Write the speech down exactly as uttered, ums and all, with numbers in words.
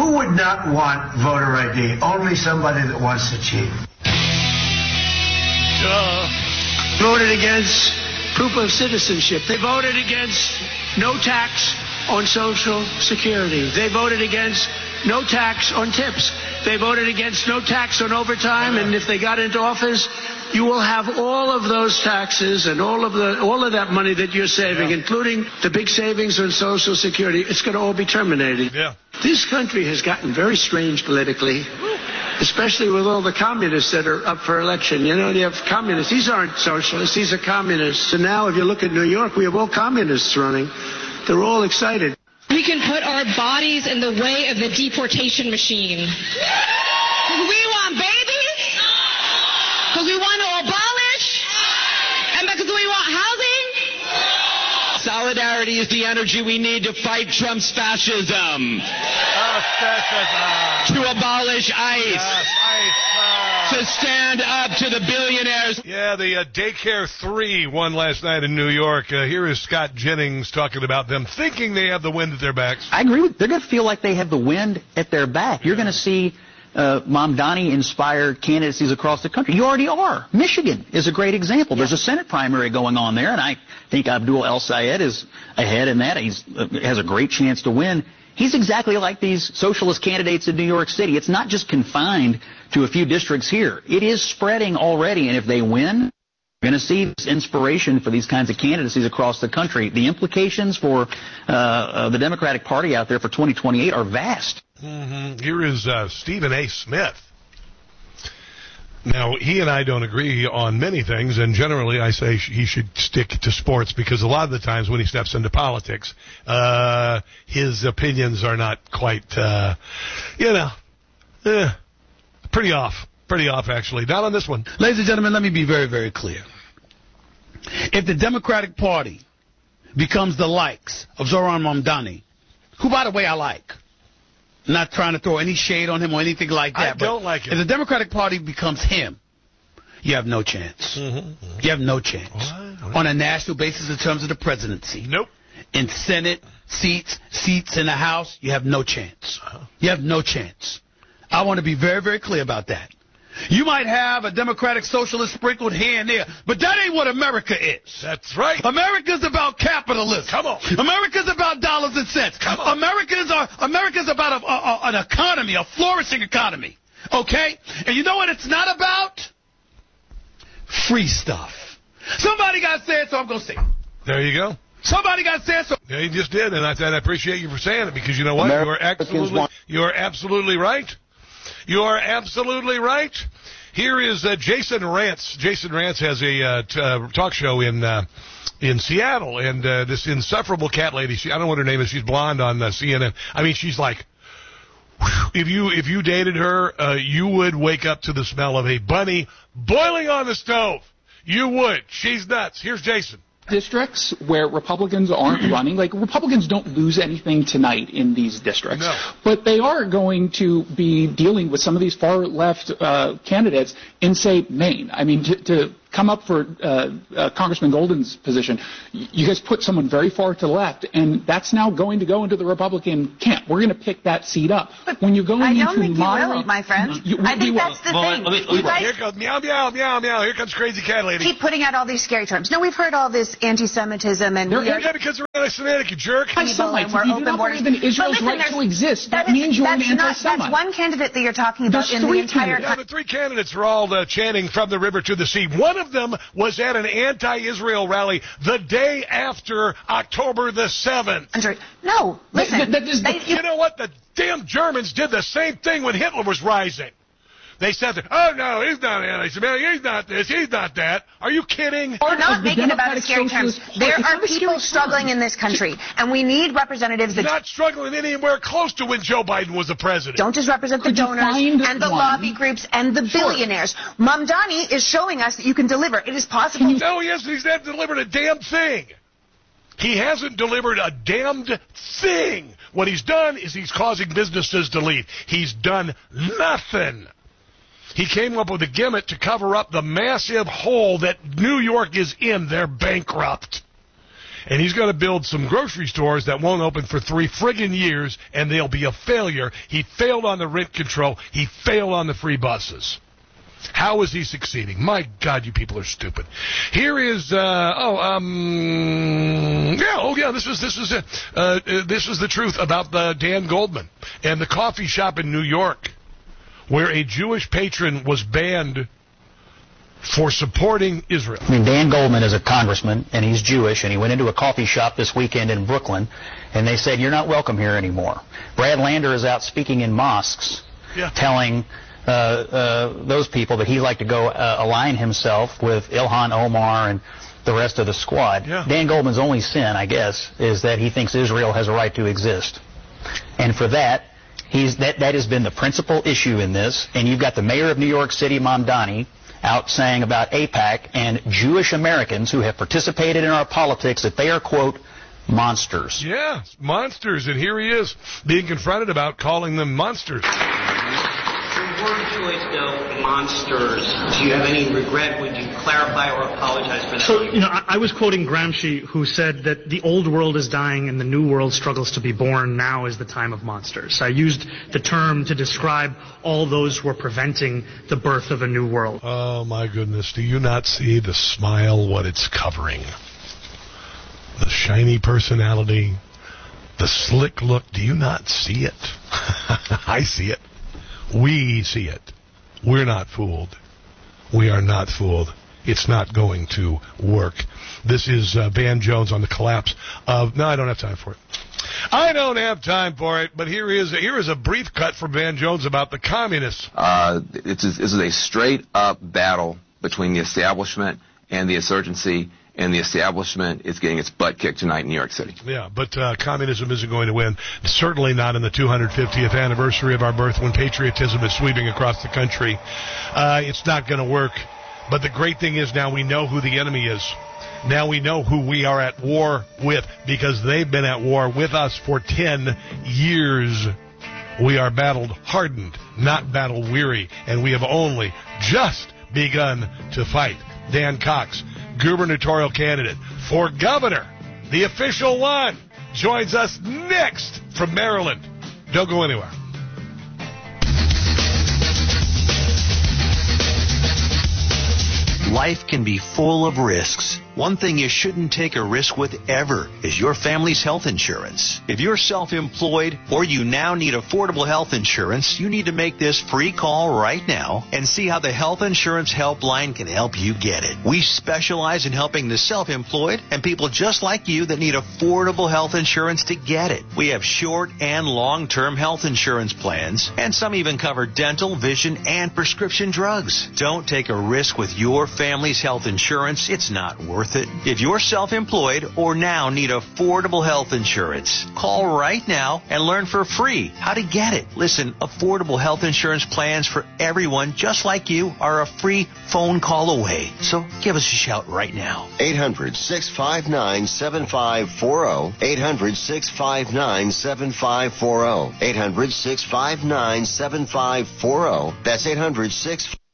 Who would not want voter I D? Only somebody that wants to cheat. Uh, voted against proof of citizenship. They voted against no tax on Social Security. They voted against no tax on tips. They voted against no tax on overtime, and if they got into office, you will have all of those taxes and all of the all of that money that you're saving, yeah. including the big savings on Social Security. It's going to all be terminated. Yeah. This country has gotten very strange politically, especially with all the communists that are up for election. You know, you have communists. These aren't socialists. These are communists. And now if you look at New York, we have all communists running. They're all excited. We can put our bodies in the way of the deportation machine. We want babies, because we want to abolish, and because we want housing. Solidarity is the energy we need to fight Trump's fascism. Uh, fascism. To abolish ICE. Yes, ICE. Uh. To stand up to the billionaires. Yeah, the uh, Daycare three won last night in New York. Uh, here is Scott Jennings talking about them thinking they have the wind at their backs. I agree with They're going to feel like they have the wind at their back. You're going to see uh, Mamdani-inspired candidacies across the country. You already are. Michigan is a great example. Yeah. There's a Senate primary going on there, and I think Abdul El-Sayed is ahead in that. He uh, has a great chance to win. He's exactly like these socialist candidates in New York City. It's not just confined to a few districts here. It is spreading already, and if they win, we're going to see this inspiration for these kinds of candidacies across the country. The implications for uh, uh, the Democratic Party out there for twenty twenty-eight are vast. Mm-hmm. Here is uh, Stephen A. Smith. Now, he and I don't agree on many things, and generally I say he should stick to sports because a lot of the times when he steps into politics, uh, his opinions are not quite, uh, you know, eh, pretty off. Pretty off, actually. Not on this one. Ladies and gentlemen, let me be very, very clear. If the Democratic Party becomes the likes of Zohran Mamdani, who, by the way, I like, not trying to throw any shade on him or anything like that. I don't like it. If the Democratic Party becomes him, you have no chance. Mm-hmm, mm-hmm. You have no chance. Right, right. On a national basis in terms of the presidency. Nope. In Senate seats, seats in the House, you have no chance. Uh-huh. You have no chance. I want to be very, very clear about that. You might have a Democratic Socialist sprinkled here and there, but that ain't what America is. That's right. America's about capitalism. Come on. America's about dollars and cents. Come on. America's, are, America's about a, a, a, an economy, a flourishing economy. Okay? And you know what it's not about? Free stuff. Somebody got to say it, so I'm going to say it. There you go. Somebody got to say it, so... Yeah, you just did, and I, I appreciate you for saying it, because you know what? You are absolutely, you are absolutely right. You are absolutely right. Here is uh, Jason Rantz. Jason Rantz has a uh, t- uh, talk show in uh, in Seattle, and uh, this insufferable cat lady, she, I don't know what her name is, she's blonde on uh, C N N. I mean, she's like, whew, if you if you dated her, uh, you would wake up to the smell of a bunny boiling on the stove. You would. She's nuts. Here's Jason. Districts where Republicans aren't running, like Republicans don't lose anything tonight in these districts, no. But they are going to be dealing with some of these far left uh, candidates in, say, Maine. I mean, to, to come up for uh, uh, Congressman Golden's position, you guys put someone very far to the left, and that's now going to go into the Republican camp. We're going to pick that seat up. But when you go I into don't think moderate, you will, my friend. You, I think will. that's the well, thing. Let me, let me, you guys here comes meow meow meow meow. Here comes crazy cat lady. Keep putting out all these scary terms. No, we've heard all this anti-Semitism and they're we are, yeah, because they're anti-Semitic, you jerk. Anti-Semites. If you do not believe in Israel's right to exist, that, that means is, you're an not, anti-Semite. That's one candidate that you're talking about There's in three the entire yeah, the three candidates are all uh, chanting from the river to the sea. One of them was at an anti-Israel rally the day after October the seventh. No, listen. That, that is they, you know what? The damn Germans did the same thing when Hitler was rising. They said, that, oh, no, he's not anti-Semitic, he's not this, he's not that. Are you kidding? We're not making it about scary terms. There are people struggling in this country, and we need representatives that... not struggling anywhere close to when Joe Biden was the president. Don't just represent the donors and the lobby groups and the billionaires. Mamdani is showing us that you can deliver. It is possible. No, he hasn't. He's not delivered a damn thing. He hasn't delivered a damned thing. What he's done is he's causing businesses to leave. He's done nothing. He came up with a gimmick to cover up the massive hole that New York is in. They're bankrupt. And he's going to build some grocery stores that won't open for three friggin' years, and they'll be a failure. He failed on the rent control. He failed on the free buses. How is he succeeding? My God, you people are stupid. Here is, uh, oh, um, yeah, oh, yeah, this is, this is it. Uh, uh, this is the truth about the Dan Goldman and the coffee shop in New York where a Jewish patron was banned for supporting Israel. I mean, Dan Goldman is a congressman, and he's Jewish, and he went into a coffee shop this weekend in Brooklyn, and they said, you're not welcome here anymore. Brad Lander is out speaking in mosques, yeah. telling uh, uh, those people that he'd like to go uh, align himself with Ilhan Omar and the rest of the squad. Yeah. Dan Goldman's only sin, I guess, is that he thinks Israel has a right to exist. And for that, he's that, that has been the principal issue in this, and you've got the mayor of New York City, Mamdani, out saying about AIPAC and Jewish Americans who have participated in our politics that they are, quote, monsters. Yeah, monsters. And here he is being confronted about calling them monsters. Your word choice, though, monsters. Do you have any regret? Would you clarify or apologize for that? So, you know, I, I was quoting Gramsci, who said that the old world is dying and the new world struggles to be born. Now is the time of monsters. I used the term to describe all those who are preventing the birth of a new world. Oh, my goodness. Do you not see the smile, what it's covering? The shiny personality, the slick look. Do you not see it? I see it. We see it. We're not fooled. We are not fooled. It's not going to work. This is uh, Van Jones on the collapse of... No, I don't have time for it. I don't have time for it, but here is here is a brief cut from Van Jones about the communists. Uh, it's a, this is a straight-up battle between the establishment and the insurgency, and the establishment is getting its butt kicked tonight in New York City. Yeah, but uh, communism isn't going to win. Certainly not in the two hundred fiftieth anniversary of our birth when patriotism is sweeping across the country. Uh, it's not going to work. But the great thing is now we know who the enemy is. Now we know who we are at war with because they've been at war with us for ten years. We are battle-hardened, not battle-weary, and we have only just begun to fight. Dan Cox, gubernatorial candidate for governor, the official one, joins us next from Maryland. Don't go anywhere. Life can be full of risks. One thing you shouldn't take a risk with ever is your family's health insurance. If you're self-employed or you now need affordable health insurance, you need to make this free call right now and see how the Health Insurance Helpline can help you get it. We specialize in helping the self-employed and people just like you that need affordable health insurance to get it. We have short and long-term health insurance plans, and some even cover dental, vision, and prescription drugs. Don't take a risk with your family's health insurance. It's not worth it. If you're self-employed or now need affordable health insurance, call right now and learn for free how to get it. Listen, affordable health insurance plans for everyone just like you are a free phone call away. So give us a shout right now. eight hundred, six five nine, seven five four zero. eight hundred, six five nine, seven five four zero. eight hundred, six five nine, seven five four zero. That's eight hundred, six five nine